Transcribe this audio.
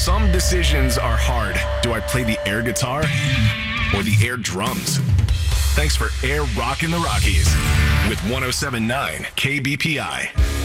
Some decisions are hard. Do I play the air guitar or the air drums? Thanks for Air Rockin' the Rockies with 107.9 KBPI.